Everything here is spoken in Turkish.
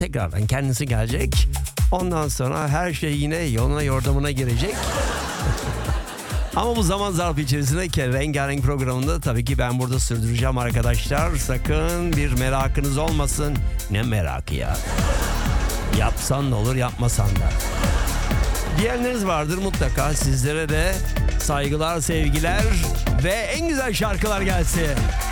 tekrardan kendisi gelecek. Ondan sonra her şey yine yoluna yordamına girecek. Ama bu zaman zarfı içerisinde Rengarenk programında tabii ki ben burada sürdüreceğim arkadaşlar. Sakın bir merakınız olmasın. Ne merakı ya? Yapsan ne olur, yapmasan da. Diyenleriniz vardır mutlaka. Sizlere de saygılar, sevgiler ve en güzel şarkılar gelsin.